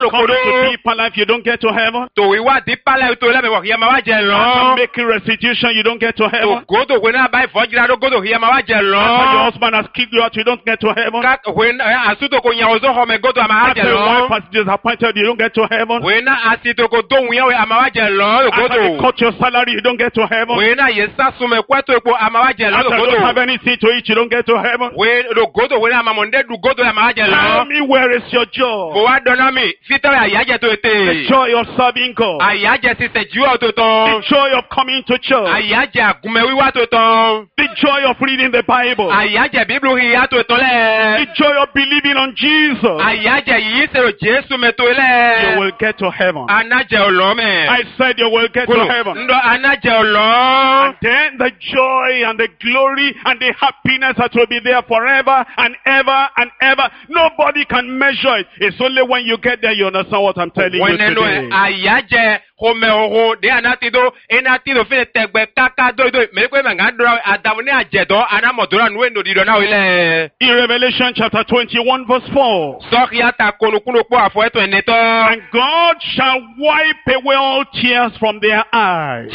Come to deeper life, you don't get to heaven. After Making restitution, you don't get to heaven. After Your husband has kicked you out, you don't get to heaven. After your wife has disappointed, you don't get to heaven. After they cut your salary, you don't get to heaven. After you don't have anything to eat, you don't get to heaven. Tell me, where is your joy? The joy of serving God. The joy of coming to church. The joy of reading the Bible. The joy of believing on Jesus. You will get to heaven. I said you will get to heaven. And then the joy and the glory and the happiness that will be there forever and ever and ever. Nobody can measure it. It's only when you get there you understand what I'm telling you today. In Revelation chapter 21 verse 4. And God shall wipe away all tears from their eyes.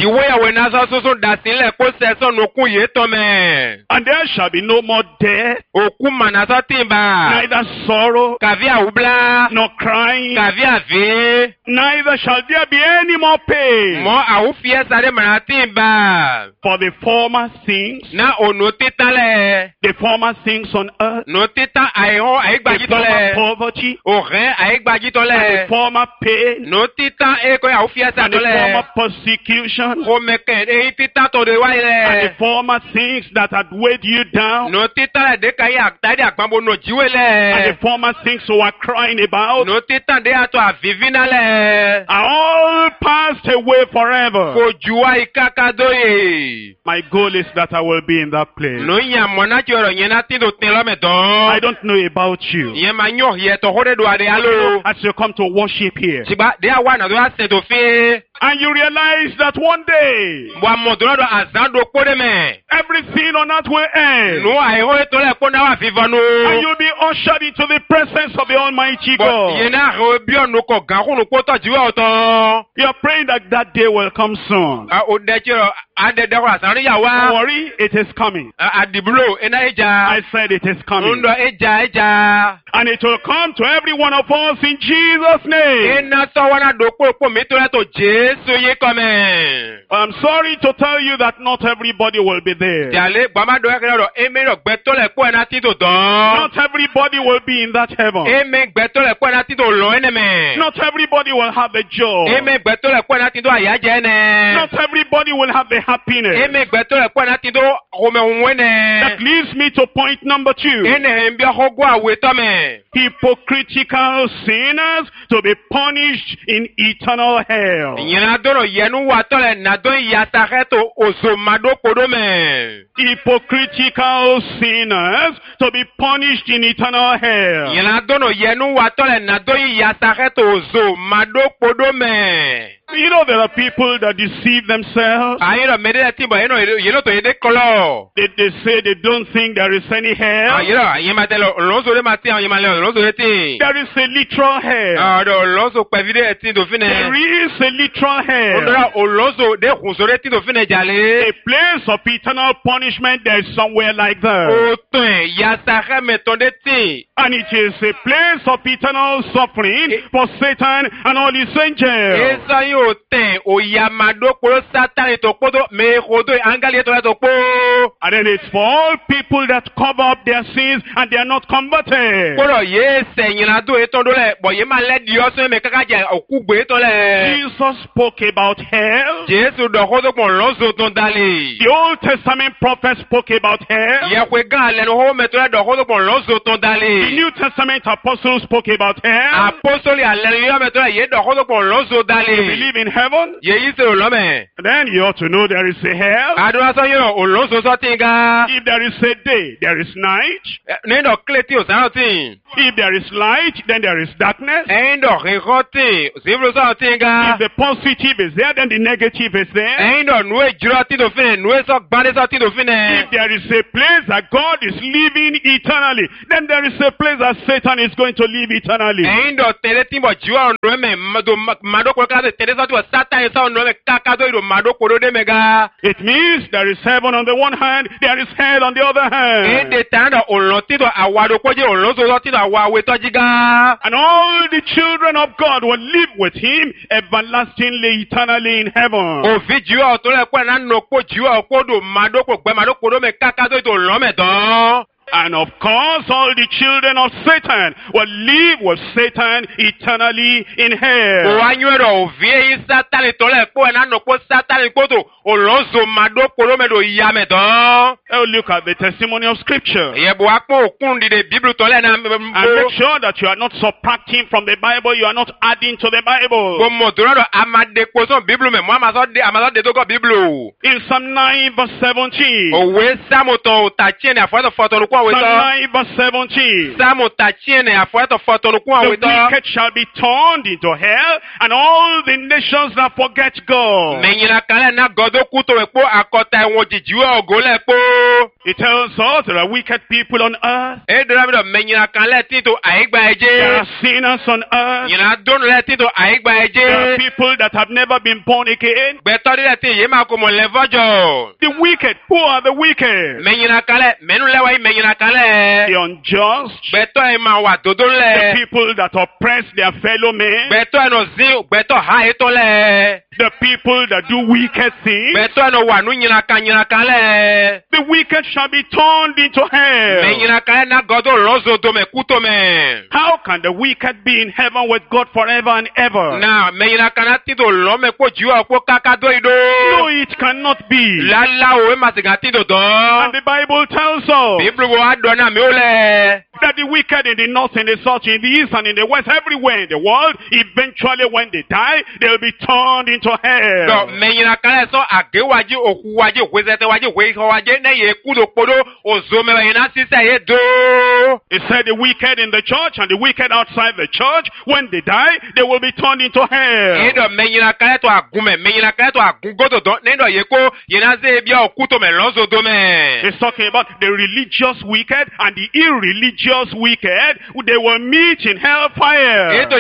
And there shall be no more death, neither sorrow, nor crying, neither shall there be any more pain. For the former things on earth, the former poverty, the former pain, and the former persecution, and the former things that had weighed you down, and the former things you are crying about, are all passed away forever. My goal is that I will be in that place. I don't know about you. As you come to worship here, and you realize that one day everything on earth will end, and you'll be ushered into the presence of the Almighty God. You're praying that that day will come soon. Don't worry, it is coming. I said it is coming. And it will come to every one of us in Jesus' name. I'm sorry to tell you that not everybody will be there. Not everybody will be in that heaven. Not everybody will have the joy. Not everybody will have the happiness. That leads me to point number 2. Hypocritical sinners to be punished in eternal hell. Hypocritical sinners to be punished in eternal hell. You know, there are people that deceive themselves. They say they don't think there is any hell. There is a literal hell. There is a literal hell. A place of eternal punishment, there is somewhere like that. And it is a place of eternal suffering for Satan and all his angels. And then it's for all people that cover up their sins and they are not converted. Jesus spoke about hell. The Old Testament prophets spoke about hell. The New Testament apostles spoke about hell. The live in heaven, Ye se olome. then you ought to know there is a hell. Adwa so yo olonso so tinga. If there is a day, there is night. Nendo kleti o sa tin. If there is light, then there is darkness. Endo rekote, ziblo so tinga. If the positive is there, then the negative is there. Endo nwe juro ti do fine, nwe so gbade so ti do fine. If there is a place that God is living eternally, then there is a place that Satan is going to live eternally. Endo tele timbo juro nwe me mado ko ka tele so ti Satan so nwe kaka do do mado ko do de mega. It means there is heaven on the one hand, there is hell on the other hand. Ende tanda oloti do awado ko je olonso so ti do awawe to jiga. And all the children of God will live with him everlastingly, eternally in heaven. O fi juro to le ko na no ko juro ko do mado ko gbe mado ko do me kaka do lo me don. And of course, all the children of Satan will live with Satan eternally in hell. Oh, look at the testimony of Scripture. And make sure that you are not subtracting from the Bible, you are not adding to the Bible. In Psalm 9 verse 17. Psalm 9 verse 17. The wicked shall be turned into hell, and all the nations that forget God. It tells us there are wicked people on earth. There are sinners on earth. There are people that have never been born again. The wicked, who are the wicked? The unjust, the people that oppress their fellow men, the people that do wicked things. The wicked shall be turned into hell. How can the wicked be in heaven with God forever and ever? No, it cannot be. And the Bible tells us that the wicked in the north, in the south, in the east, and in the west, everywhere in the world, eventually when they die, they'll be turned into hell. It said the wicked in the church and the wicked outside the church, when they die, they will be turned into hell. It's talking about the religious wicked and the irreligious wicked. They will meet in hellfire. It's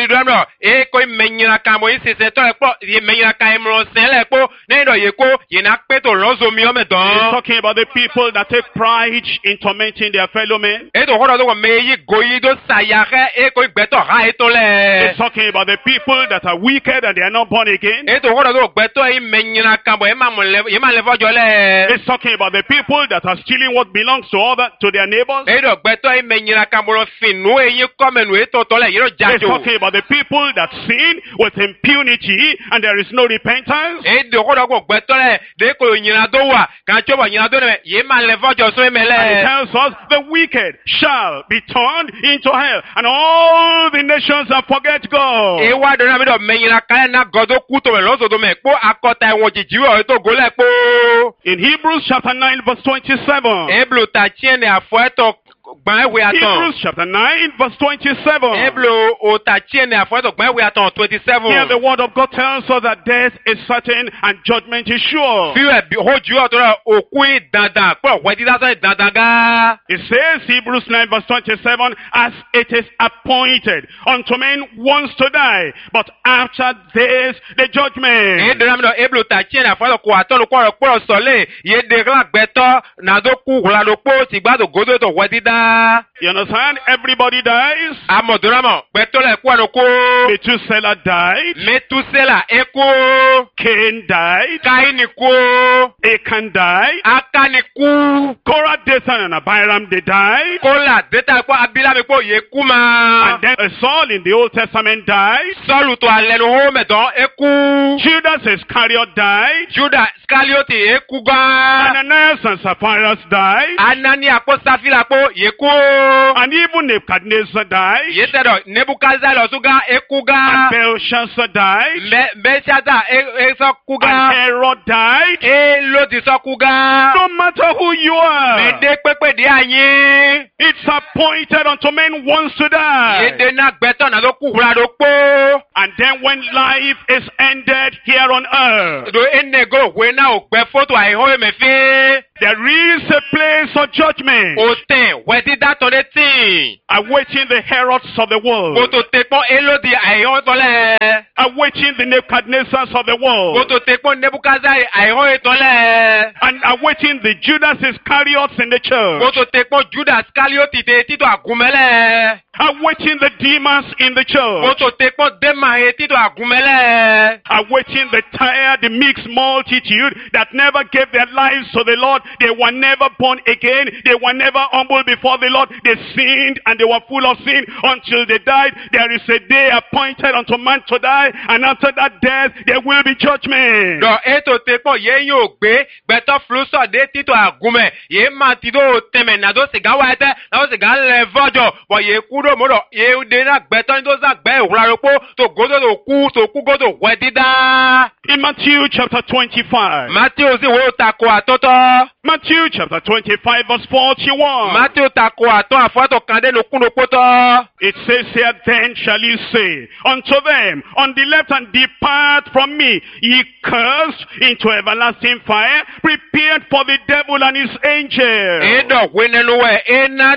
talking about the people that take pride in tormenting their fellow men. It's talking about the people that are wicked and they are not born again. It's talking about the people that are stealing what belongs to their neighbors. It's talking about the people that sin with impunity and there is no repentance. And it tells us the wicked shall be turned into hell, and all the nations that forget God. In Hebrews chapter 9 verse 27. Hebrews chapter 9 verse 27. Here the word of God tells us that death is certain and judgment is sure. It says, Hebrews 9 verse 27, as it is appointed unto men once to die, but after this the judgment. You understand? Everybody dies. Methuselah died. Cain died. Achan died. Korah, Dathan, and Abiram, they died. And then Saul in the Old Testament died. Judas Iscariot died. Ananias and Sapphira died. yeku. And even Nebuchadnezzar died. Yetedo Nebuchadnezzar losuga ekuga. And Belshazzar died. Belshazzar esokuga. And Herod died. Lodi sokuga. No matter who you are, Mede pepe di anyi. it's appointed unto men once to die. Yede na gbeto na do kuhura do po. And then when life is ended here on earth, Do enego we na ogbe photo aiho mefi. there is a place of judgment Oten wedi that on the thing. awaiting the Herods of the world, Koto tepo elodi aiho tole. awaiting the Nebuchadnezzars of the world, Koto tepo Nebuchadnezzar aiho tole. and awaiting the Judas Iscariots in the church, Koto tepo Judas Iscariot te tito agumele. awaiting the demons in the church, Koto tepo Dema tito agumele. awaiting the tired, the mixed multitude that never gave their lives to the Lord. They were never born again. They were never humble before the Lord. They sinned and they were full of sin until they died. There is a day appointed unto man to die, and after that death there will be judgment. Do eto tepo ye yo gbe beto fluso de tito agume. Ye ma tito teme na do siga wete na do siga levojo. Bo ye kudo modo ye de na beto ndo za gbe uraropo to godo to ku godo wedida. In Matthew chapter 25, Matthew si wo tako atoto. Matthew chapter 25 verse 41, Matthew tako ato afoto kande no kuno poto. it says here, then shall he say unto them on the left hand, depart from me, ye cursed, into everlasting fire, prepared for the devil and his angels. Edo wenenuwe ena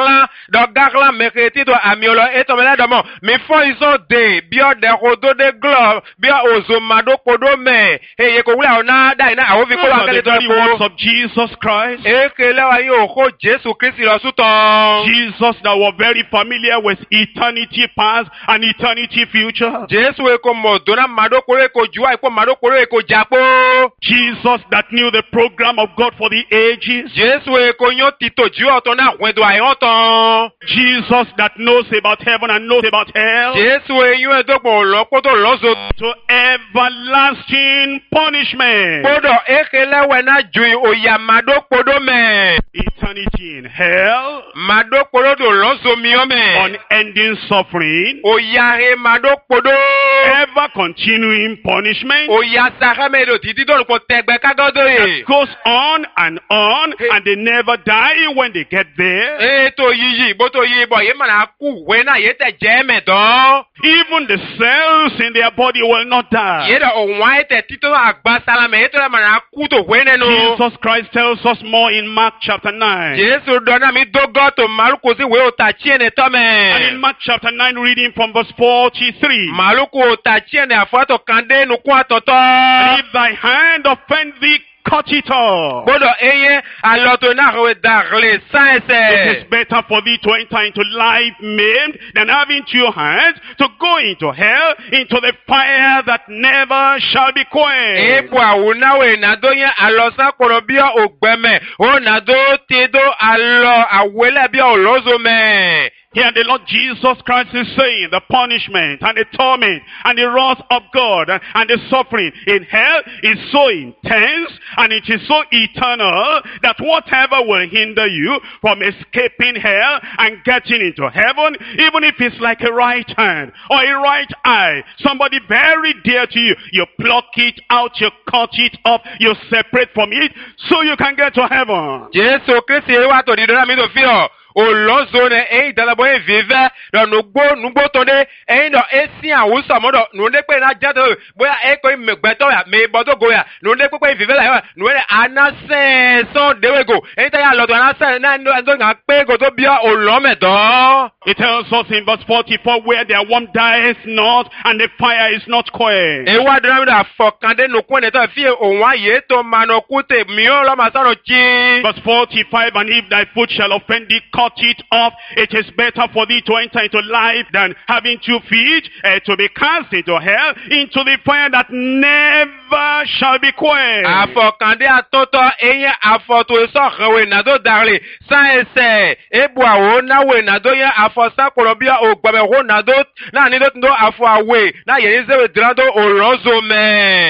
do garla meketi do amiolo eto mele do mo mi fo iso de bio de hodo de glove bio ozomado kodo me ye ko wula ona da ina awo fi ko Those wa are kele the very to words ko of Jesus Christ. ekele wa yo ko Jesu Kristi lo suton Jesus that were very familiar with eternity past and eternity future. Jesu e ko modona mado kore ko juwa e ko mado kore ko japo Jesus that knew the program of God for the ages. Jesu e ko nyo tito juwa to na wedo ai oton Jesus that knows about heaven and knows about hell. Jesu e yo e do po lo ko to lozo To everlasting punishment. kodo ekele we na ju oya mado kodo me Eternity in hell. mado kodo do lozo mi o me Unending suffering. oya he mado kodo Ever continuing punishment. oya sahame do titi do ko tegbe kagodo e Goes on, and they never die when they get there. to yiyi bo to yi bo ye mana ku we na ye te je me do Even the cells in their body will not die. ye do o wa te tito agba salame ye to mana ku to we ne no Jesus Christ tells us more in Mark chapter 9. Jesu do na mi dogo to Marko si we o ta chie ne to And in me Mark chapter 9, reading from verse 43. Maluku o ta chie ne afato kande no kwa toto And if thy hand offend thee, cut it off. bodo eye aloto na we darle It sanse is better for thee to enter into life maimed than having two hands to go into hell, into the fire that never shall be quenched. Epo awuna we na do yen alosa korobia ogbeme o na do ti do alo awele bia olozo me Here the Lord Jesus Christ is saying the punishment and the torment and the wrath of God and the suffering in hell is so intense and it is so eternal that whatever will hinder you from escaping hell and getting into heaven, even if it's like a right hand or a right eye, somebody very dear to you, you pluck it out, you cut it off, you separate from it so you can get to heaven. Jesu Kristi wa to di do na mi do fi o olozo ne e dalabo e vive do nugbo to de e do esi awuso mo do nu de pe na jado boya e ko megbeto ya me bodo go ya nu de pe vive la ya nu de anase so dewe go e ta ya lo do anase na ndo nga pe go to bia olome do It tells us in verse 44, where their worm dies not and the fire is not quenched. e wa dra mi da fokande no ko ne to fi o wa ye to manokute mi o lo ma saro chi Verse 45, and if thy foot shall offend thee, cut it off. It is better for thee to enter into life than having 2 feet, to be cast into hell, into the fire that never shall be quenched. afọkande atoto eye afọto esohewe na do darle sanse ebu awo na we na do ye afọsa korobia ogbame ho na do na ni do afọ awe na ye zewe drado olozo me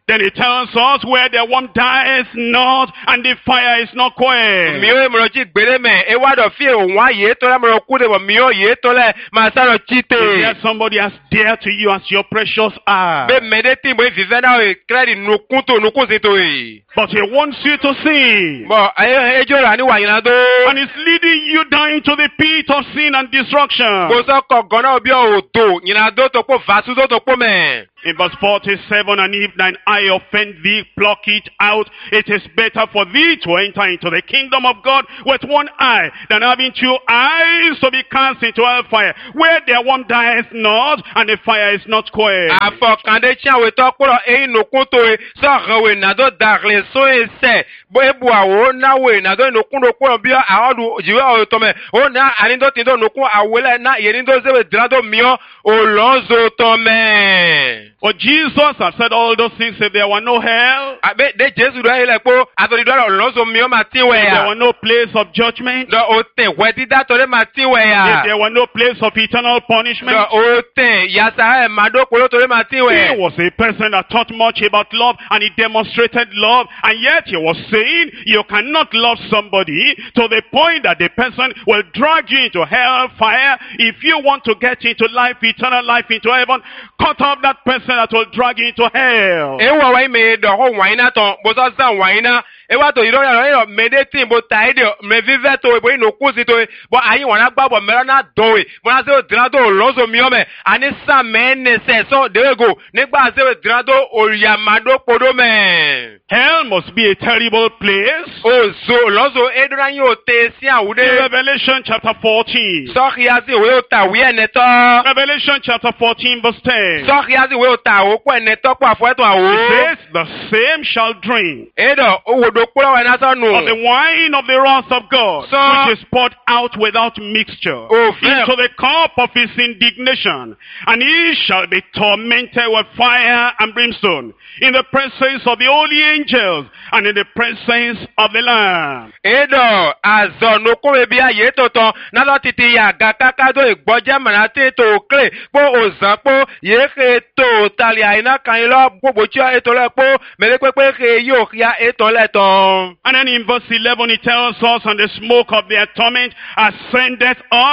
Then it tells us where the worm dies not and the fire is not quenched. Mio mroji gbeleme e wa do fi onwa ye to la mro ku de bo mio ye to le ma sa ro chite. There somebody as dear to you as your precious eye. Be medeti mo vive na o credit no kunto no kunzito e. But he wants you to sin. Bo ejo ra ni wa yin do. And it's leading you down into the pit of sin and destruction. Bo so ko gona obi o to yin do to po vasu to po me. In verse 47, and if thine eye offend thee, pluck it out. It is better for thee to enter into the kingdom of God with one eye than having two eyes to be cast into hellfire, where their one dies not and the fire is not quenched. Afọkàndé tí àwọn ètò ọpọlọ ẹyin nùkún tó e sọ̀rọ̀ ìnàdó dàgbé só ẹsẹ̀ bó ebu àwọn náwó ìnàdó ìnùkún lókun bí àwọn ọdún jìwé ọ̀tọ̀ mẹ́ ó ná àníndó tìǹdó nùkún àwòlẹ̀ ná ìyẹnìndó sẹ́wẹ̀ dìrádó mìíràn òlọ́nzó tọ́ mẹ́. For Jesus has said all those things if there were no hell. Àbẹ́ de Jésù rẹ̀ ilẹ̀ pé àtòlídọ́rọ̀ òlọ́nzó mìíràn máa tí wẹ̀ If yà. there were no place of judgment. Lọ o tẹ̀ wẹ̀ dídá tọ́lé máa tí wẹ̀ yà. If there were no place of eternal punishment. Lọ o tẹ̀ yàtà ẹ̀ máa dókòó tọ́lé máa tí He wẹ̀. was a person that taught much about love and he demonstrated love, and yet he was saying you cannot love somebody to the point that the person will drag you into hellfire. If you want to get into life, eternal life, into heaven, cut off that person that will drag you into hell. Ewa wa ime dọ̀hó wàyínà tán bó sọ sàn wàyínà. Ewa tó yìí lọ́yà lọ́yà mẹ́dẹ́tì bó ta ẹ̀ dẹ̀ mẹ́fífẹ́ tó ìbò inú kú sí tó ẹ̀ bọ́ ayé wọn náà gbàgbọ́ mẹ́rán náà dọ̀ ẹ̀ bọ́n náà sẹ́wọ̀n dìrán tó lọ́sọ̀ miọ́mẹ̀ àní sàmẹ́nẹsẹ̀ sọ dẹ́gbẹ̀gò nígbà sẹ́wọ̀n dìrán tó òrìàmàdó podó mẹ́. Hell must be a terrible place. Ozo lọ́sọ̀ ẹ̀dúrà yóò tẹ̀ sí In àwùdé. Revelation chapter 14. Sọ́kìyàsí ìwé òtà wí ẹ̀nẹ́tọ́. Revelation chapter 14 verse 10. Sọ́kìyàsí ìwé òtà àwòkọ́ ẹ̀nẹ́tọ́ pọ̀ àfọwẹ́tọ̀ àwò. It says, the same shall drink Ẹ̀dọ̀ òwòdò kúrọ̀ ẹ̀ náà sọ́nù. of the wine of the wrath of God, So- which is poured out without mixture into the cup of his indignation, and he shall be tormented with fire and brimstone in the presence of the holy angels and in the presence of the Lamb. Edo azọ̀nù kúrò bí ayé tọ̀tọ̀ nálọ́ títí yàgà kákádó ìgbọ́jẹ́ mọ̀nà tí tó kílè pó òzàn pó yéé tó tàlẹ̀ àyínà kan yín lọ gbogbo tí ètò rẹ̀ pó mẹ́lẹ́pẹ́pẹ́ ké yóò kíá ètò rẹ̀ tán. And then in verse 11 it tells us, and the smoke of their torment ascendeth up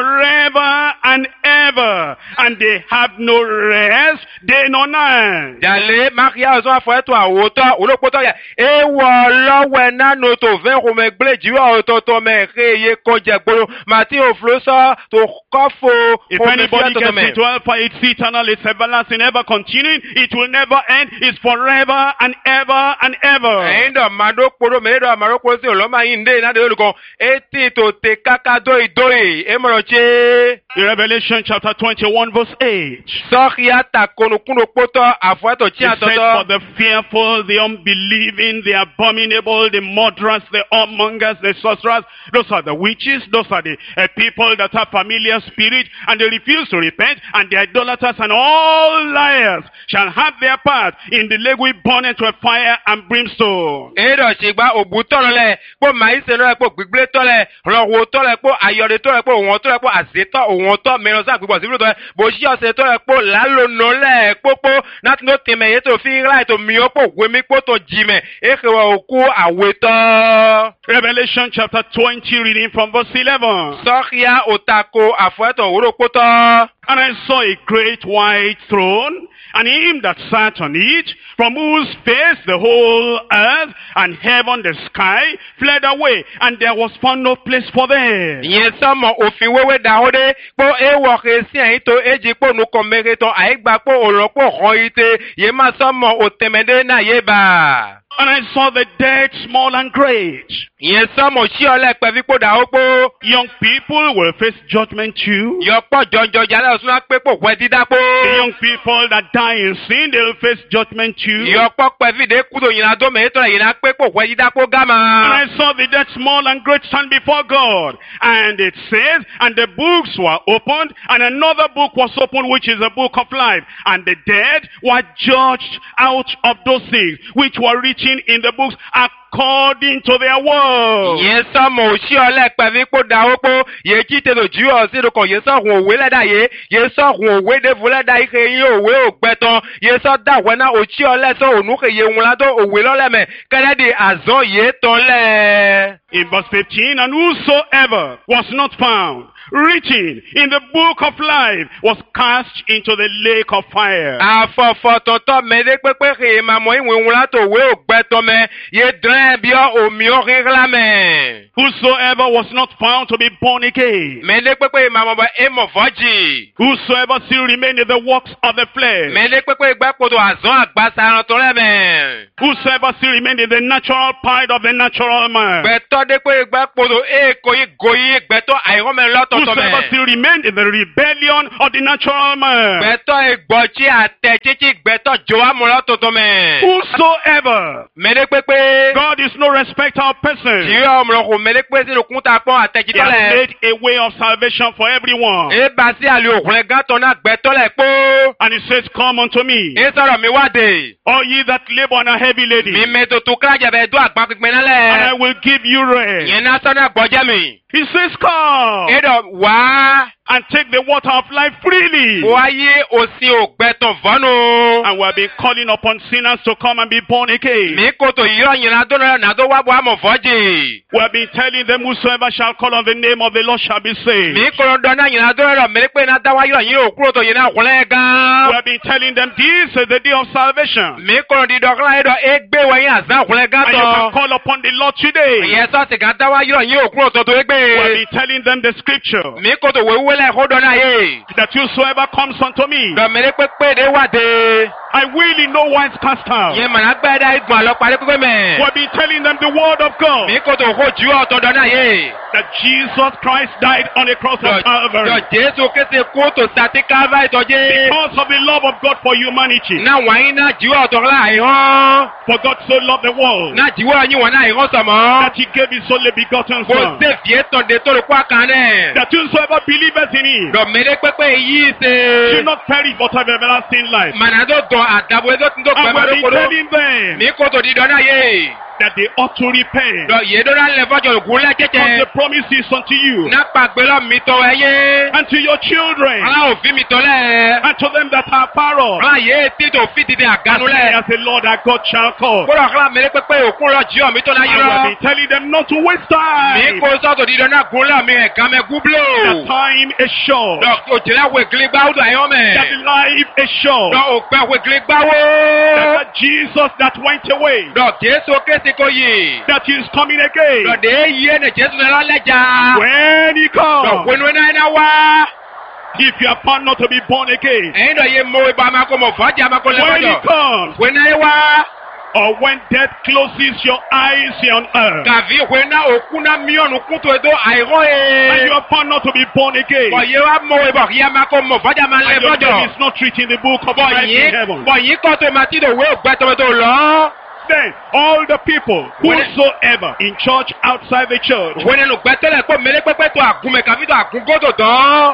forever and ever, and they have no rest day nor night. Jàlé mákìá ọ̀sán àfọ̀ẹ́tò àwòtọ́ olókòtò yà ewọ̀ lọ́wọ́ nánú tó fẹ́ kò mẹ́ gbélé jìwọ́ ọ̀tọ̀ọ̀tọ̀ mẹ́ ké yé kọjá gbòòrò màtí òfurufú sọ tó kọ́fò If kò mẹ́ anybody fílẹ̀ tọ̀tọ̀ gets into mẹ́. hellfire, it's eternal, it's everlasting, ever continuing, it will never end, it's forever and ever and ever. Ẹ̀yin dọ̀ màdó kporo mẹ́rin màdó kporo sí ọlọ́mọ yìí ndé iná de olùkọ́ etí tó te káká dóyè dóyè émọ̀rọ̀ tse. In Revelation chapter 21 verse 8. Sọ́kìá ta konokúnò kpótọ́ àfọ̀ẹ́tọ̀ tí a It said, tọ̀tọ̀. for the fearful, the unbelieving, the abominable, the murderers, the whoremongers, the sorcerers, those are the witches, those are the people that have familiar spirit, and they refuse to repent, and the idolaters and all liars shall have their part in the lake we burn into a fire and brimstone. Eɖɔ tsigba òbu tɔlɔ lɛ kpɔ maise lɛ kpɔ gbigble tɔlɛ rɔho tɔlɛ kpɔ ayɔde tɔlɛ kpɔ òwɔn tɔlɛ kpɔ azetɔ òwɔn tɔ mɛlɔsa gbigbo zibiru tɔlɛ bosi ɔsɛ tɔlɛ kpɔ lalono lɛ kpokpo natino tɛmɛ yeto fi ɣla yeto miɔ kpɔ wemi kpɔ tɔ dzime exe wɔ oku awetɔ. Revelation chapter 20, reading from verse 11. Sɔxia otako afɔɛtɔ woro kpɔtɔ. And I saw a great white throne, and him that sat on it, from whose face the whole earth and heaven, the sky, fled away, and there was found no place for them. Ìyẹn sọmọ òfin wéwé dàhóde kpɔ ewɔ xesi àyìn tó edzi kpɔ nukɔmɛhe tɔ àyígbà kpɔ òlò kpɔ xɔ yi te yìí ma sọmọ òtɛmɛdé náà yé bá. And I saw the dead, small and great. Ìyẹn sọmọ sí ọlẹ pẹ̀fí kpó dàhó kpó. Young people will face judgment too. Yọ kpɔ jọjọ jalẹ ọsùn akpé kpó wẹ dídá The kpó. young people that die in sin, they'll face judgment too. Yọ kpɔ pẹ̀fí de kudo yìnyín adó mẹ ètò yìnyín akpé kpó wẹ dídá kpó And gama. I saw the dead, small and great, stand before God. And it says, and the books were opened, and another book was opened, which is the book of life. And the dead were judged out of those things which were written in the books according to their work. Yesa mo shi ole pevi po da opo ye kite do ju o si do kon yesa hun owe leda ye yesa hun owe de vule da ike yin owe ogbeton yesa da wena o chi ole so onu ke ye won la do owe lo le me kele di azon ye ton le. In verse 15, and whosoever was not found written in the book of life was cast into the lake of fire. Afọfọ tọ̀tọ̀ mẹ́lẹ́ pépé kì í máa mọ ìwé wọn látò wé ògbẹ́tọ̀ mẹ́ yé dùn bí omi òrìrìlá mẹ́. Whosoever was not found to be born again. Mẹ́lẹ́ pépé máa mọ̀ bá émọ̀ fọ́jì. Whosoever still remain in the works of the flesh. Mẹ́lẹ́ pépé gbàgbọ́dọ̀ àzọ́ àgbàsá ẹ̀rántọ́ rẹ̀ mẹ́. Whosoever still remain in the natural part of the natural man. Gbẹ̀tọ́ dé pé gbàgbọ́dọ̀ èkó yìí goyí gbẹ̀tọ́ àìrọ́mẹ́ lọ́tọ̀ọ̀tọ̀ mẹ́. Whosoever still remain in the rebellion of the natural man. Gbẹ̀tọ́ ìgbọ̀chí àtẹ̀jíjí gbẹ̀tọ́ jòwámù lọ́tọ̀ọ̀tọ̀ mẹ́. Whosoever. Mẹ́lẹ́ pépé. God is no respecter of persons. Jìrì ọmọlọ́kùn mẹ́lẹ́ pé sínú kúntà pọ́n àtẹ̀jíjí He has lẹ̀. made a way of salvation for everyone. Eba sí àlè òkùnrin gátọ̀ náà gbẹ̀tọ́ lẹ̀ pọ́. And he says, come unto me, Ẹ sọ̀rọ̀ mi wáde. all ye that labor and are heavy laden, Mi mẹ́tò tó kílájà bẹ̀ dún àgbà pípẹ́ and I nálẹ̀. will give you rest. Yẹn náà sọ́nà gbọ́jẹ́ mi. He says, come Ẹ̀dọ̀ wá. and take the water of life freely. Wáyé òsì ògbẹ́tọ̀ vọ́nù. And we have been calling upon sinners to come and be born again. Mi kòtò yíyọ yìnyín adóná nàdó wá bọ́ àmọ̀ fọ́jì. We have been telling them, whosoever shall call on the name of the Lord shall be saved. Mi kòrò dọ́nà yìnyín adóná rẹ̀ mẹ́lẹ́ pé náà dáwà yíyọ yìnyín òkúrò tó yìnyín àkúnlẹ̀ We gan. have been telling them, this is the day of salvation. Mi kòrò dídọ̀kọ́lá ẹ̀dọ̀ égbé wẹ̀yìn àzá àkúnlẹ̀ gan And you can tọ̀. call upon the Lord today. Ìyẹn sọ́ọ̀tì kan dáwà yíyọ yìnyín òkúrò tó tó égbé. We have been telling them the scripture, Mi kòtò wéwúlẹ̀ kó dọ́nà yé. that whosoever comes unto me, Dọ̀mẹ́lẹ́ pépé de wáde. I will in no wise cast out. Yẹn mọ̀nà gbẹ́dá ìgbọ̀n àlọ́ parí pípé mẹ́. We have been telling them the word of God, Mi kòtò kó ju ọ̀tọ̀ dọ́nà yé. that Jesus Christ died on the cross of Calvary Jọ Jésù kése kóòtò sàtí káfá ìtọ́jé. because of the love of God for humanity. Náà wọ̀nyí náà jíwọ́ ọ̀tọ̀ ńlá àìhán. For God so loved the world Náà jíwọ́ yín wọ̀n náà àìhán sọ̀mọ́. that he gave his only begotten Kò Son, sé fìé tàn dé tó lè kó àkànnẹ̀. that whosoever believeth in him Dọ̀mẹ́lẹ́ pépé yìí ṣe. should not perish but have everlasting life. Mànà tó dùn àdàbò ètò tí tó And we have been pẹ̀lú telling them Mi kòtò di dọ́nà yé. that they ought to repent. Dọ̀ yé dọ́nà lẹ̀ fọ́jọ́ ògúnlẹ̀ Because jẹ́jẹ́. the promise is unto you Náà pàgbé lọ mi tọ́ ẹyẹ. and to your children Ọlá òfin mi tọ́lẹ̀. and to them that are far off, Ọlá yé títò fi ti di àgánú lẹ̀. as the Lord our God shall call. Kódà kọ́lá mẹ́lẹ́ pépé òkun lọ jí ọ̀ mi tó náà And we have yírọ́. been telling them not to waste Mi time. kò sọ́tò di dọ́nà gúnlẹ̀ mi ẹ̀gá mẹ́ The gúblò. time is short. Dọ̀ òjìlá wègìlì gbáwó àyọ́ That mẹ́. life is short. Dọ̀ òpẹ́ wègìlì gbáwó. That Jesus that went away, Dọ̀ Jésù kése kò yìí. that he is coming again. Dọ̀ dé yé ne Jésù náà lẹ́jà. When he Dọ̀ comes, wẹ́nu náà iná wá. if you are found not to be born again, Ẹ̀yin dọ̀ yé mo ibà máa kó mọ̀ fọ́jà máa kó when he lẹ́fọ́jọ́. comes, Wẹ́nu náà wá. or when death closes your eyes here on earth, Gàví wẹ́nu náà òkú náà míọ̀nù kúntò ètò àìrọ́ and you ẹ̀. are found not to be born again, Bọ̀yé wa mọ ibà kí a máa kó mọ̀ fọ́jà máa and your lẹ́fọ́jọ́. name is not written in the book of life in heaven, Bọ̀yí kọ́ tó máa tí ìdòwé ògbẹ́tọ̀mẹ́tò lọ. then all the people whosoever in church, outside the church, Wọ́n nínú gbẹ́tẹ́lẹ̀ pé mẹ́lẹ́ pẹ́pẹ́ tó àgúnmẹ̀ kàbí tó àgúngótò tán.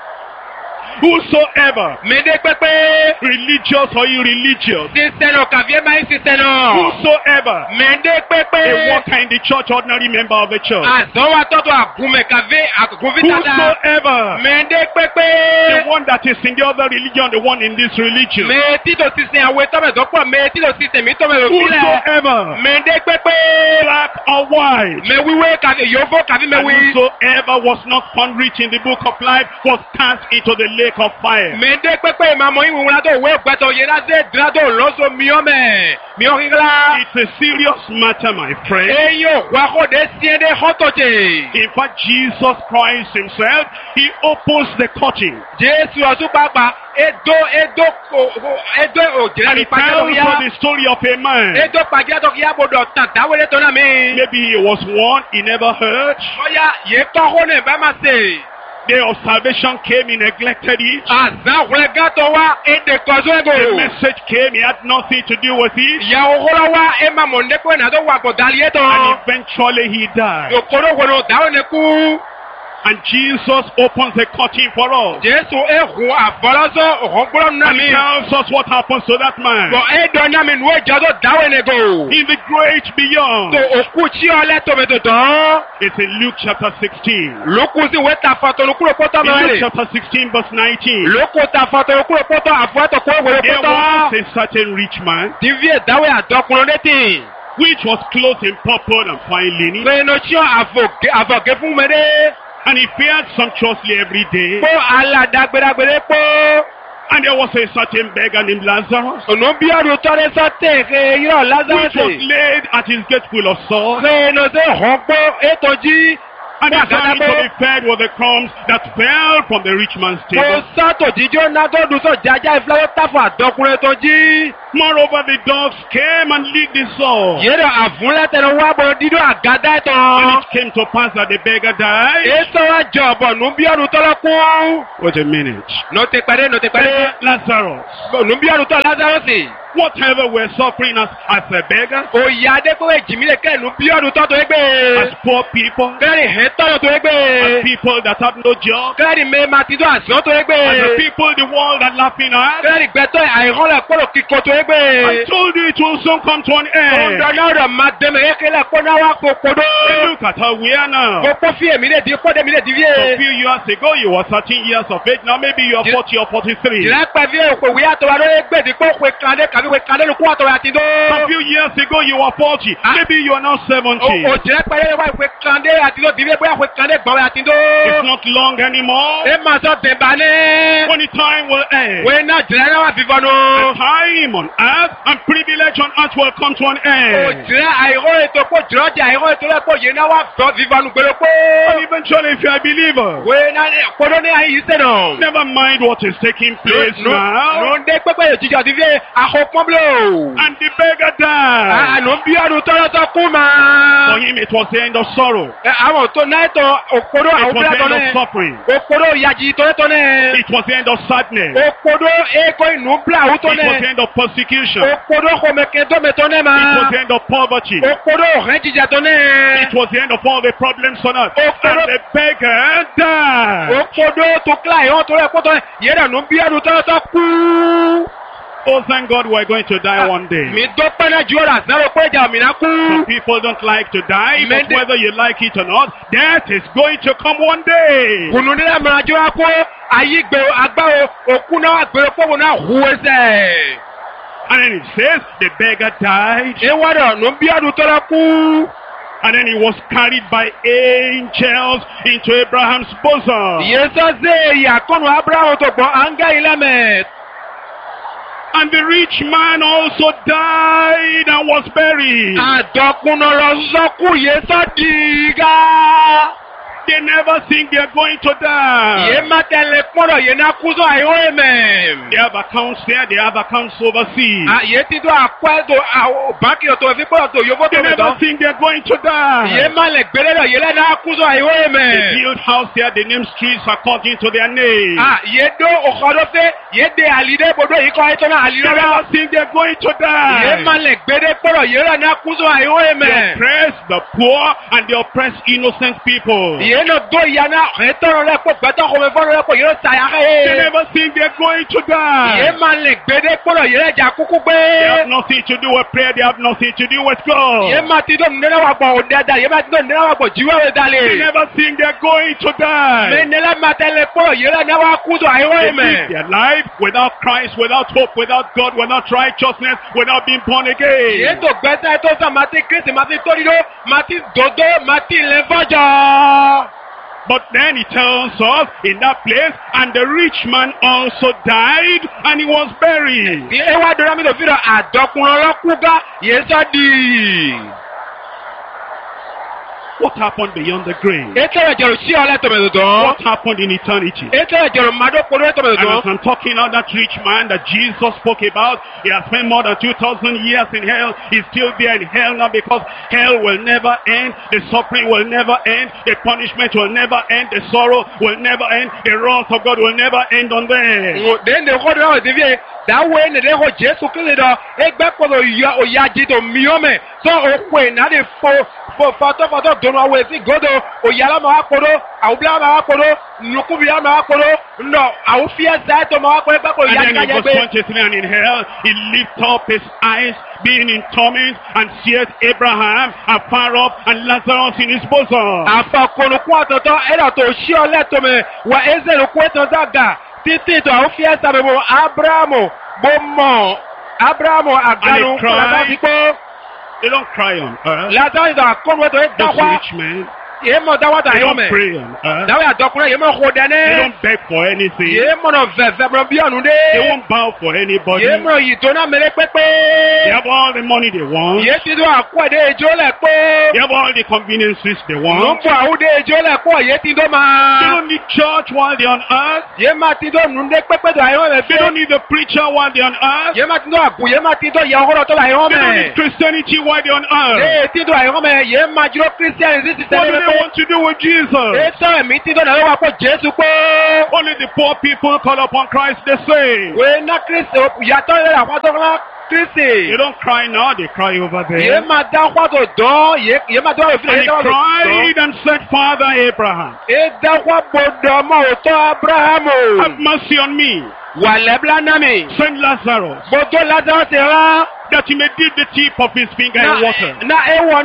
whosoever, Mẹ́lẹ́ pẹ́pẹ́. religious or irreligious, Sísẹ́nà kàbí ẹ máa ń sísẹ́nà. whosoever, Mẹ́lẹ́ a pẹ́pẹ́. worker in the church, ordinary member of the church, Àzọ́wà tọ́tọ̀ àgúnmẹ̀ kàbí àgúnfítàdà. whosoever, Mẹ́lẹ́ the pẹ́pẹ́. one that is in the other religion, the one in this religion, Mẹ́ títò sísẹ́ àwọn tọ́mẹ̀tọ́ pọ̀ mẹ́ títò sísẹ́ mi tọ́mẹ̀tọ́ sílẹ̀. whosoever, Mẹ́lẹ́ pẹ́pẹ́. black or white, Mẹ́ wíwé kàbí yòófó kàbí and mẹ́wí. whosoever was not found written in the book of life was cast into the lake of fire. Mẹ́ndé pépé ìmàmọ́ ìwé wọn látọ̀ òwe ògbẹ́tọ̀ yẹn láti ìdílátọ̀ lọ́sọ miọ́mẹ̀ miọ́kíkílá. It's a serious matter, my friend. Eyín òkú akóde síẹ́dé họ́tọ̀jẹ̀. In fact, Jesus Christ himself, he opens the curtain Jésù ọ̀tún pàápàá Edo òjìlá and ní he tells pàjẹ́tọ̀kíyá. us the story of a man. Edo pàjẹ́tọ̀kíyá gbọdọ̀ tàn dáwọ́lé tó náà mi. Maybe he was one he never heard. Bọ́yá yé kọ́kọ́ náà bá máa ṣe. Day of salvation came, he neglected it. Àzá òkúlẹ̀ gàtọ̀ wá èdè kọ̀ọ̀sọ́ The ẹ̀gò. message came, he had nothing to do with it. Ìyàwó kọ́lọ́ wá ẹ̀ máa mọ̀ ndékùn ẹ̀ náà tó wà kò dálé tán. And eventually he died. Òkòrò wọ̀nà dáwọ́ ní kú. And Jesus opens the curtain for us. Jésù ehun àfọlọ́sọ òhùngbọ́n And nami. tells us what happens to that man. Bọ̀ ẹ̀dọ̀ nami nu ẹ̀jọ̀ tó dáwọ́ ẹ̀nẹ́gò. In the great beyond. Tó òkú tí ọlẹ́ tòmẹ̀tò tán. It's in Luke chapter 16. Lókù sí wẹ́tà fọ̀tọ̀lùkúrò pọ́tọ́ In Luke mẹ́rin. chapter 16 verse 19. Lókù ta fọ̀tọ̀lùkúrò pọ́tọ́ àfọ̀tọ̀ kó wẹ̀rẹ̀ There pọ́tọ́. was a certain rich man Divi ẹ̀dáwọ̀ àdọ́kùnrin létí. which was clothed in purple and fine linen, Lẹ́nu tí àfọ̀gẹ́ fún mẹ́rẹ́. and he fared sumptuously every day. Pọ́ aládàgbéragbèrè pọ́. And there was a certain beggar named Lazarus, Ònú bí ọdún tọ́lẹ̀ sọ́tẹ̀ ṣe yọ̀ which was Lázárọ̀sì. laid at his gate full of sores, Lẹ́nu tí hàn pọ́ ètò jí. and designed to be fed with the crumbs that fell from the rich man's Kò table. sọ́tò jíjó náà tó dùn sọ jájá ìfúláwọ́ táfọ̀ àdọ́kùnrin tó jí. Moreover, the dogs came and licked his sores. Yẹ́rọ àfúnlẹ́tẹ̀rẹ̀ wá bọ̀ dídó àgádá And ìtàn. it came to pass that the beggar died. Èso wa jọ ọ̀bọ̀ nù bí ọdún tọ́lọ́ kún. Wait a minute. Nọ̀tẹ̀ pẹ̀lẹ́. Lazarus, Nù bí ọdún tọ́ Lázárọ̀sì. whatever we're suffering as a beggar, Òyì Adékòwé jìmílẹ̀ kẹ́ nù bí ọdún tọ́ tó as ẹgbẹ́. poor people, Kẹ́rì hẹ́ tọ́lọ̀ tó as ẹgbẹ́. people that have no job, Kẹ́rì mẹ́ máa ti tó àṣọ tó as the ẹgbẹ́. people the world are laughing at. Kẹ́rì gbẹ́tọ̀ àìrànlẹ̀ kọ́lọ̀ kíkọ tó I ẹgbẹ́. told you it will soon come to an end. Òǹdọ̀nà máa dẹ̀mẹ̀ ékélẹ̀ kọ́ná wá kòkòdó. Look at how we are now. Kókó fi èmi lè di kọ́dé mi lè di A fíè. few years ago, you were 13 years of age. Now maybe you are 40 or 43. Ìrẹ́pẹ̀ fi èkó wí àtọ̀wá lórí gbèdì kó pé kàndé kàbí pé kàndé ló kó àtọ̀wá àti dó. A few years ago, you were 40. Maybe you are now 70. Òjìrẹ́pẹ̀ yẹn wá pé kàndé àti dó dìbí bóyá pé kàndé gbọ̀wé àti dó. It's not long anymore. Ẹ máa sọ dèbà ní. When the time will end. Wé náà jìrẹ́ náà wà fífọ́ nù. The time on earth and privilege on earth will come to an end. Òjìrẹ́ àìró ètò kó jìrọ́jà àìró ètò lẹ́pọ̀ yìí náà wà fọ́ fífọ́ nù gbèrè pé. And eventually, if you are a believer, Wé náà kódó ní àyè yìí sẹ́nà. never mind what is taking place now. Nù ń dé pépé yóò jíjọ ti fi àkópọ́n bílò. And the beggar died. Ànú bí ọdún tọ́lọ́tọ́ kú For máa. him, it was the end of sorrow. Àwọn tó náà tán òkúrò It àwọn was the bílẹ̀ tán end of náà. suffering. Òkúrò ìyàjì tó tán náà. It was the end of sadness. Òkúrò èkó inú bílẹ̀ àwọn tó It was the náà. end of persecution. Òkúrò kòmẹ̀kẹ́ tó mẹ́tọ́ náà It was máa. the end of poverty. Òkúrò ọ̀rẹ́ jíjà tó náà. It was the end of all the problems on earth. Oh, And the beggar died. Òkúrò tó kílà ìhàn tó rẹ̀ pọ̀ tó náà. Yẹ́rẹ̀ nù bí ọdún tọ́lọ́tọ́ kú. Oh, thank God we're going to die one day. Mi dọ́pẹ́ náà ju ọ̀rọ̀ àsáró pé ìjà òmìnira kú. Some people don't like to die, but Mende- whether you like it or not, death is going to come one day. Kùnú nílẹ̀ mìíràn jọ wá kó ayígbé agbáwo òkú náà gbèrò pọ́wọ́ náà hu ẹsẹ̀. And then it says the beggar died, Ìwádọ̀ nù bí ọdún tọ́lọ́ kú. and then he was carried by angels into Abraham's bosom. Yéésọ́ ṣe ìyàkọ́nù Abrahamu tó gbọ́ àǹgá ilẹ̀mẹ̀. And the rich man also died and was buried. Àdọ̀kùnà lọ sọ́kù Yéésọ́ dìgá. They never think they're going to die. Yé má tẹ̀lé pọ́nrọ̀ yé ná kú sọ àìhó ẹ̀mẹ̀. They have accounts there, they have accounts overseas. Yé títọ́ àpẹ́ tó báńkì ọ̀tọ̀ fi pọ́nrọ̀ tó yóò They fọ́tò mi never tán. think they're going to die. Yé má lẹ̀ gbélé lọ yé lẹ́nu á kú sọ àìhó They ẹ̀mẹ̀. build house there, they name streets according to their name. Yé dó òkòdó fẹ́ yé de àlìdé bodò yìí kọ́ ètò náà They àlìdé never lọ. think they're going to Yé má die. lẹ̀ gbélé pọ́nrọ̀ yé lẹ́nu á kú sọ àìhó They ẹ̀mẹ̀. oppress the poor and they oppress innocent people. Yé náà dó ìyá náà ẹ̀tọ́rọ̀ rẹ̀ pọ̀ gbẹ́tọ̀ kọ́mẹ fọ́nrọ̀ rẹ̀ pọ̀ yé ló sàyà They ẹ̀. never think they're going to Yé die. má lẹ̀ gbélé pọ́nrọ̀ yé lẹ́jà kúkú gbé. They have nothing to do with prayer, they have nothing to do with Yé God. má ti dó nínú wà gbọ̀ òde dà yé má ti dó nínú wà gbọ̀ jíwọ́ rẹ̀ They dalẹ̀. never think they're going to Mẹ die. nílẹ̀ má tẹ̀lé pọ́nrọ̀ yé lẹ́nu wà kú sọ àìhó They ẹ̀mẹ̀. live their life without Christ, without hope, without God, without righteousness, without being born again. Yéètò gbẹ́sẹ̀ tó sàn máa ti kírísì máa ti tórídó máa ti dòdó máa ti ilẹ̀ fọ́jọ́. But then he tells us in that place, and the rich man also died and he was buried. Bí ewa dọ́rọ́ mi tó fi rọ àdọ́kùnrin ọlọ́kùnká yéésọ́ di. What happened beyond the grave? Ètò ìjọ̀rọ̀ sí ọlẹ́ tòmẹ̀tò tán. What happened in eternity? Ètò ìjọ̀rọ̀ màdókòrò tòmẹ̀tò And as tán. I'm talking about that rich man that Jesus spoke about, he has spent more than 2,000 years in hell. He's still there in hell now because hell will never end. The suffering will never end. The punishment will never end. The sorrow will never end. The wrath of God will never end on them. Dèndé kọ́ dọ́rọ̀ ti fi dáwọ́ ẹ̀ nìdẹ́ kọ́ Jésù kílè dọ̀ ẹgbẹ́ kọ́dọ̀ òyà jìtò mìíràn sọ òkú ẹ̀ náà lè Bo foto dono awe si godo. Oyala ma wakodo. Aubla ma wakodo. Nukubiya ma wakodo. No. Aufia zato ma wakodo. And then in verse 23, and in hell, he lifted up his eyes, being in torment, and seeth Abraham afar off, and Lazarus in his bosom. And he cried. They don't cry on earth. Those rich men. They don't pray on earth. They don't beg for anything. They won't bow for anybody. They have all the money they want. They have all the conveniences they want. They don't need church while they're on earth. They don't need the preacher while they're on earth. They don't need Christianity while they're on earth. What do they want to do with Jesus? Only the poor people call upon Christ the same. They don't cry now, they cry over there. And he cried and said, Father Abraham, have mercy on me. Send Lazarus, that he may dip the tip of his finger in water and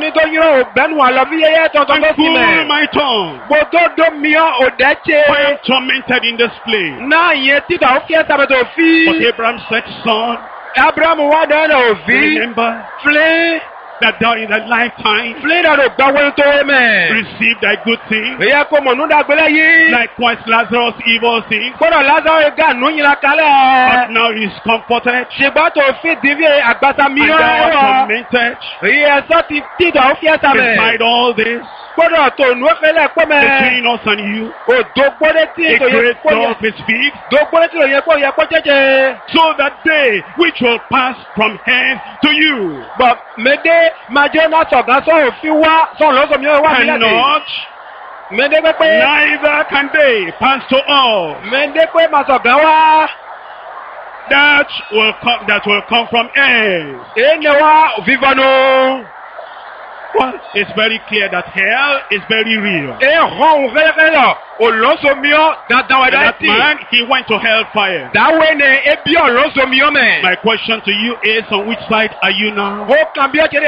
cool my tongue, for I am tormented in this place. But Abraham said, Son, remember that thou in thy lifetime receive thy good things, likewise Lazarus evil things, but now he is comforted, and thou art tormented. Beside all this, between us and you, a great gulf is fixed, so that they which will pass from hence to you cannot, neither can they pass to all that will come from hence. Well, it's very clear that hell is very real. And that man, he went to hellfire. My question to you is, on which side are you now? Who are you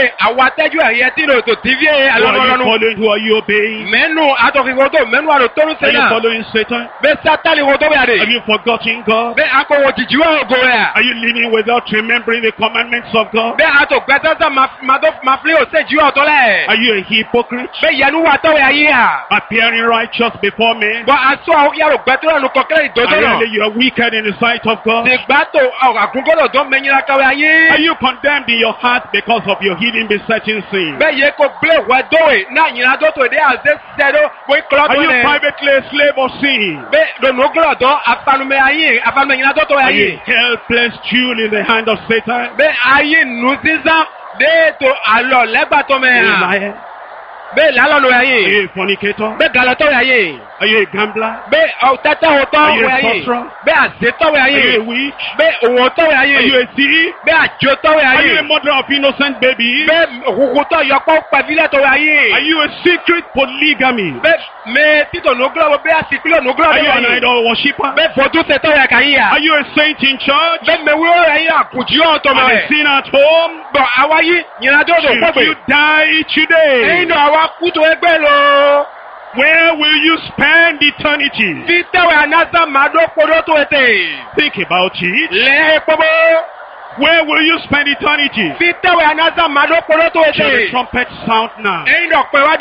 following? Who are you obeying? Are you following Satan? Have you forgotten God? Are you living without remembering the commandments of God? Are you a hypocrite? Appearing righteous before men? Really, you are wicked in the sight of God? Are you condemned in your heart because of your hidden besetting sin? Are you privately a slave of sin? Are you a helpless jewel in the hand of Satan? Are you a fornicator? Are you a gambler? Are you a sorcerer? Are you a witch? Are you a thief? Are you a mother of innocent babies? Are you a secret polygamy? Are you an idol worshipper? Are you a saint in church? And a sin at home? Should you die today, where will you spend eternity? Think about it. Where will you spend eternity? Shall the trumpet sound now? And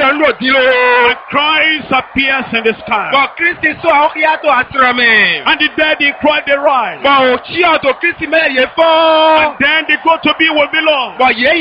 Christ appears in the sky. And the dead they cry, they rise. And then they go to be with the Lord.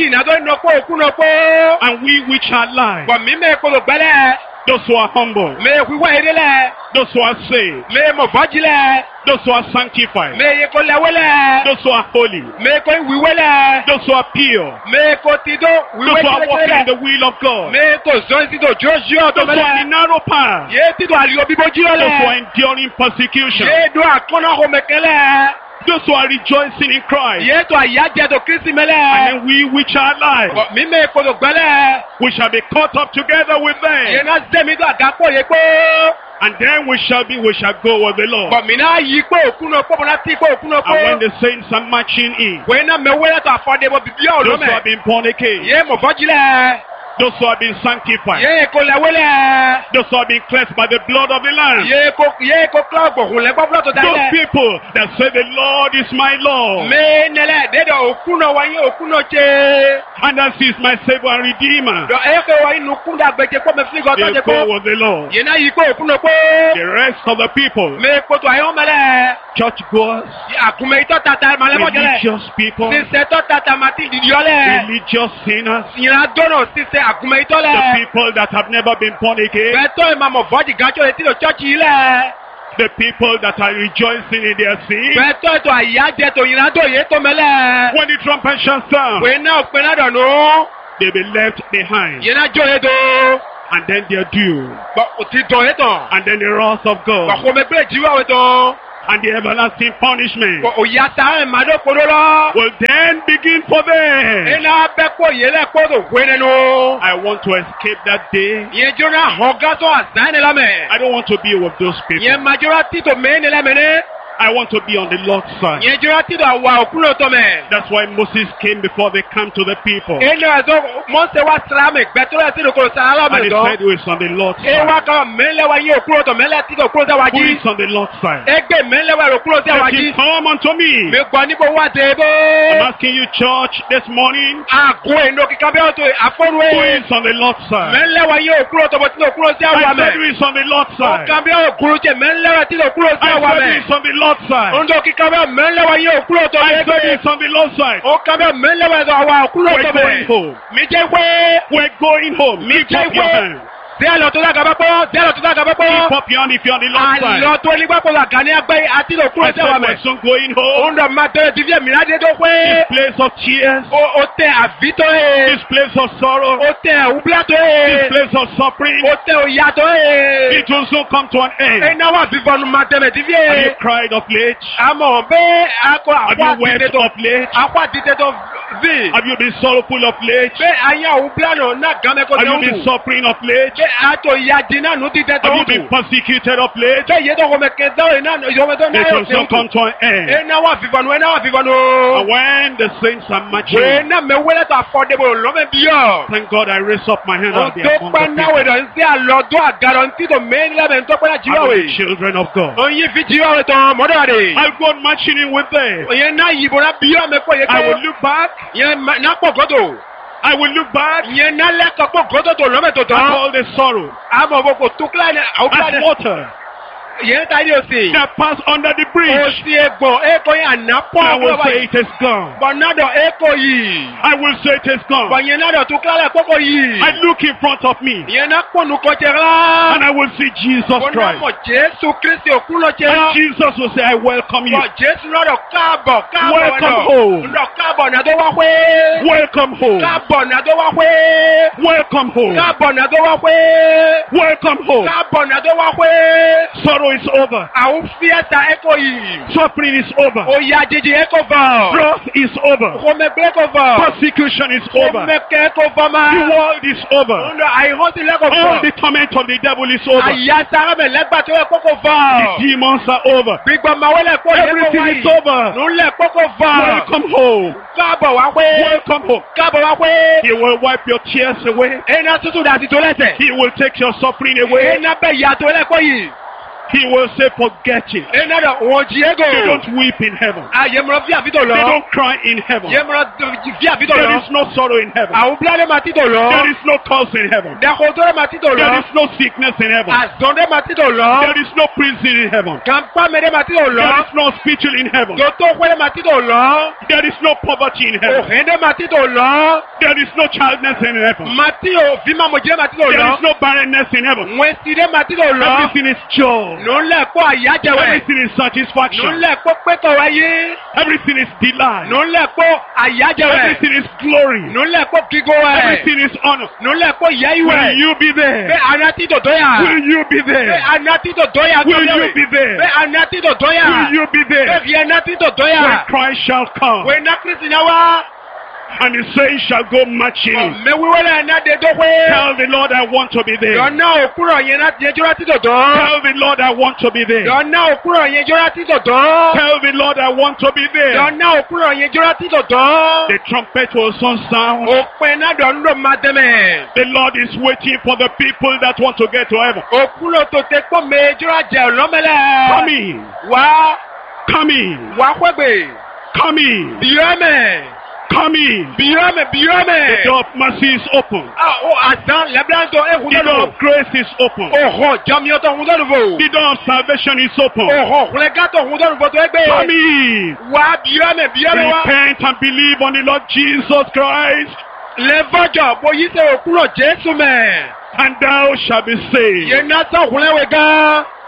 And we which are alive, those who are humble, those who are saved, those who are sanctified, those who are holy, those who are pure, those who are walking in the will of God, those who are in the narrow path, those who are enduring persecution, Those who are rejoicing in Christ. Yeto ayajedo Kristi mele. And then we which are alive, Mime kodo gbele. we shall be caught up together with them. Yena zemido agapo yepo. And then we shall go with the Lord. But mina yipo okuno po na ti po okuno po. And when the saints are marching in, When na mewele to affordable bibia those olome. who have been born again, Ye mo fojile. those who have been sanctified, Ye ko lewele. those who have been cleansed by the blood of the Lamb, Ye ko club hule gbogbo to those dale. people that say the Lord is my Lord, Me nele dedo okuno wanye okuno che. and that is my Savior and Redeemer, Do eke wa inu kunda gbeje ko me fligo to they je go ko. with the Lord. Yena yipo okuno po. The rest of the people, Me ko to ayo mele. churchgoers, Akume ito tata malemo jele. religious people, Sise to tata mati didiole. religious sinners, Yena dono sise akume ito the le. people that have never been born again, Beto imamo voji gancho eti lo church ile. the people that are rejoicing in their sin. Beto ito ayaje to yena do ye to mele. When the trumpet shall sound, Wena opena do no. they be left behind, Yena jo ye do. and then their due, Ba oti do ye to. and then the wrath of Ba God, ko me gbe jiwa we to. and the everlasting punishment Ko oyata e mado kodolo. will then begin for them. Ena be ko yele ko do wene no. I want to escape that day. Ye jona hoga to azane la me. I don't want to be with those Ye people. majority to me ne la me ne. I want to be on the Lord's side. Ye majority to wa okuno to me. That's why Moses came before they come to the people. Ena zo mo se wa trame beto ya ti do ko sala And me he do. said, who is on the Lord's E wa side? ka mele wa ye okuno to mele ti do okuno se wa Who ji. is on the Lord's side? Egbe mele wa okuno se wa Let him ji. come unto me. Me gbo ni bo wa de bo. I'm asking you, church, this morning, Ago eno ki kan be o to aforu who e. is on the Lord's side? Mele wa ye okuno to bo ti do okuno se I wa said, who me. is on the Lord's O side? kan be o okuno je mele wa ti do okuno se I wa said, who me. is on the Lord's side? Ondo ki kan be mele wa ye okuno to I ye said, gbe. it's on the Lord's side. O kan be mele wa do wa okuno We're to going me. home. Mi je we. We're going home. Lift up your hand. Delo to da gaba po, delo to da gaba po. Lift up your hand if you're on the Lord's side. Alo to ni gba po la gani agbe ati lo I kuro se wa said, me. we're soon going home. Ondo ma te divie mi la de do This pe. place of tears, O te avito e. this place of sorrow, O te ublato this e. place of suffering, O te oyato e. it will soon come to an E end. na wa vivo nu ma te me Have you divie. cried of late? Amo be ako Have akwa you wept dite to of late? akwa dite to vi. Have you been sorrowful of late? Be aya ublano na game ko Have te you been undu. suffering of late? Be ato ya dina nu dite to Have you been undu. persecuted of late? Be ye to ko me ke do e na yo me do na It yo will soon come to an end. e na wa vivo nu e na wa vivo nu. And when the saints are marching, Wena me wele to affordable lo me bio. thank God I raise up my hand O and be to among pa the na we people. do nsi alodo agaranti to me la me to pa na jiwa Among the we. children of God. O yin fi jiwa we to modo ade. I'll go on marching in with them. O yen na yibo na bio me ko ye I will ko. look back. Yen na po godo. I will look back Yen na le ko po godo to lo me to to. at all the sorrow Amo bo ko tukla ne au kla as ne. water Yen ta ri o si. that pass under the O bridge. si egbon e ko yen na po I will wa. say it is gone. Bonado e ko yi. I will say it is Bo gone. yen na do tukla le ko ko yi. I look in front of me Yen na po nu ko tera. and I will see Jesus Bona Christ. mo Jesu Kristi okulo And tera. Jesus will say, I welcome you. Bo Jesu lọ́dọ̀ káàbọ̀ káàbọ̀ Welcome lọ́dọ̀. home. Lọ́dọ̀ káàbọ̀ náà tó wá pé. Welcome home. Káàbọ̀ náà tó wá pé. Welcome home. Káàbọ̀ náà tó wá pé. Welcome home. Káàbọ̀ náà tó wá pé. Sorrow is over. Àwọn fiesta ẹ̀kọ́ yìí. Suffering is over. Oyà jíjí ẹ̀kọ́ bọ̀. Wrath is over. Kòmẹ̀gbẹ́ ẹ̀kọ́ bọ̀. Persecution is over. Kòmẹ̀kẹ́ ẹ̀kọ́ bọ̀ The máa. world is over. Ọ̀nà àìhọ́sí lẹ́kọ̀ọ́ All the bọ̀. torment of the devil is over. Àyà sára mẹ́ lẹ́gbà tó yẹ kókò The bọ̀. demons are over. Gbígbọ́n máa wọlé kó yẹ kó Everything wáyé. is over. Nùlẹ̀ kókò bọ̀. Welcome home. Káàbọ̀ wá pé. Welcome home. Káàbọ̀ wá pé. He will wipe your tears away. Iná tútù dàtí tó lẹ́sẹ̀. He will take your suffering away. Iná bẹ̀ yàtọ̀ lẹ́kọ̀ọ́ yìí. He will say, forget it. Iná dọ̀ wọ́n jí égò. They don't weep in heaven. Àyèmọ̀rọ̀ fi àfitò They lọ. don't cry in heaven. Yèmọ̀rọ̀ fi àfitò There lọ. is no sorrow in heaven. Àwọn bíládé máa títò lọ. There is no curse in heaven. Dàkọ̀tọ̀ máa títò There lọ. is no sickness in heaven. Àzọ̀ndé máa títò lọ. There is no prison in heaven. Kàmpá mẹ́rẹ́ máa títò There lọ. is no hospital in heaven. Tòótọ́ pẹ́lẹ́ máa títò lọ. There is no poverty in heaven. Òhèndé máa títò lọ. There is no childless in heaven. Màtí òfin máa mọ̀jẹ́ máa títò There lọ. is no barrenness in heaven. Wẹ̀sídé máa títò lọ. Everything is joy. Everything is satisfaction. Everything is delight. Everything is glory. Everything is honor. Will you be there? Will you be there? Will you be there? Will you be there? When Christ shall come and his saints shall go marching. Tell the Lord I want to be there. Tell the Lld I want to be there. Tell the Lord I want to be there. The trumpet will soon sound. The Lord is waiting for the people that want to get to heaven. Come in. Come in. Come in. The door of mercy is open. The door of grace is open. The door of salvation is open. Come in. Repent and believe on the Lord Jesus Christ, and thou shalt be saved.